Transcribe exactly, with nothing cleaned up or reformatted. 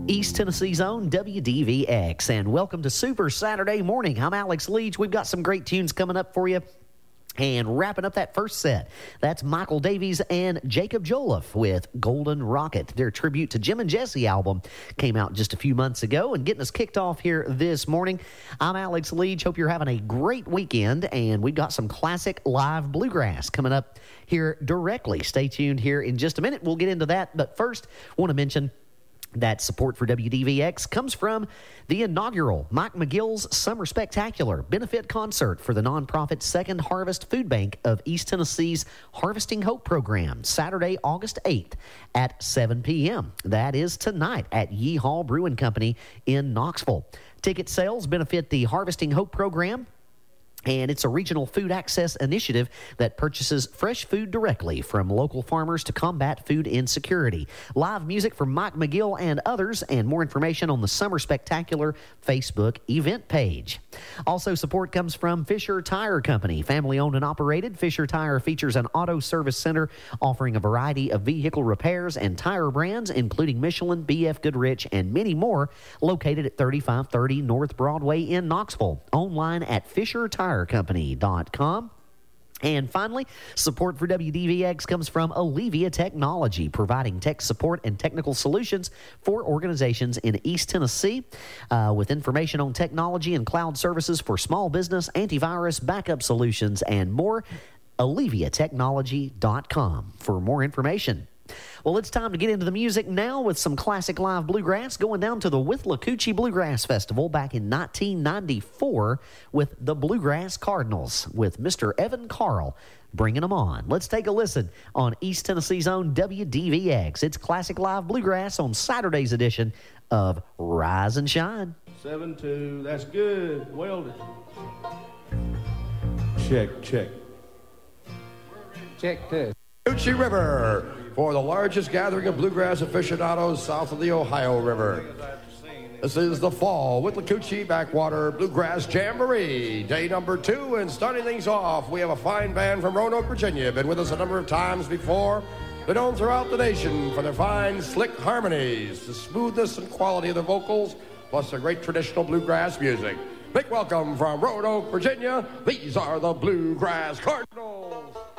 East Tennessee's own W D V X, and welcome to Super Saturday Morning. I'm Alex Leach. We've got some great tunes coming up for you. And wrapping up that first set, that's Michael Davies and Jacob Joliffe with Golden Rocket. Their tribute to Jim and Jesse album came out just a few months ago. And getting us kicked off here this morning, I'm Alex Leach. Hope you're having a great weekend. And we've got some classic live bluegrass coming up here directly. Stay tuned here in just a minute. We'll get into that. But first, I want to mention that support for W D V X comes from the inaugural Mike McGill's Summer Spectacular benefit concert for the nonprofit Second Harvest Food Bank of East Tennessee's Harvesting Hope program, Saturday, August eighth at seven p.m. That is tonight at Yeehaw Brewing Company in Knoxville. Ticket sales benefit the Harvesting Hope program, and it's a regional food access initiative that purchases fresh food directly from local farmers to combat food insecurity. Live music from Mike McGill and others, and more information on the Summer Spectacular Facebook event page. Also, support comes from Fisher Tire Company. Family owned and operated, Fisher Tire features an auto service center offering a variety of vehicle repairs and tire brands, including Michelin, B F Goodrich, and many more, located at thirty-five thirty North Broadway in Knoxville. Online at fisher tire company dot com. And finally, support for W D V X comes from Allevia Technology, providing tech support and technical solutions for organizations in East Tennessee, uh, with information on technology and cloud services for small business, antivirus, backup solutions, and more. Allevia Technology dot com for more information. Well, it's time to get into the music now with some classic live bluegrass, going down to the Withlacoochee Bluegrass Festival back in nineteen ninety-four with the Bluegrass Cardinals, with Mister Evan Carl bringing them on. Let's take a listen on East Tennessee's own W D V X. It's classic live bluegrass on Saturday's edition of Rise and Shine. seven two, that's good. Welded. Check, check. Check this. Withlacoochee River for the largest gathering of bluegrass aficionados south of the Ohio River. This is the Fall Withlacoochee Backwater Bluegrass Jamboree, day number two, and starting things off, we have a fine band from Roanoke, Virginia. Been with us a number of times before. They're known throughout the nation for their fine, slick harmonies, the smoothness and quality of their vocals, plus their great traditional bluegrass music. Big welcome from Roanoke, Virginia. These are the Bluegrass Cardinals.